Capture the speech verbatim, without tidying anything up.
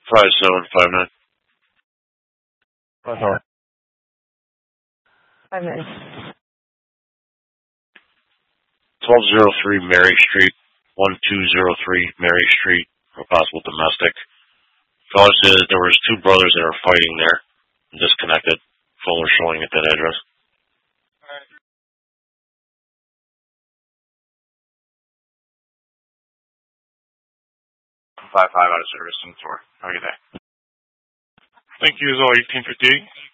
Five seven five nine. Five nine. Five nine. Twelve zero three Mary Street. One two zero three Mary Street. For possible domestic. Caller said there was two brothers that are fighting there. Disconnected. Phone was showing at that address. Five five out of service in four. How are you there? Thank you, as all eighteen fifty-eight.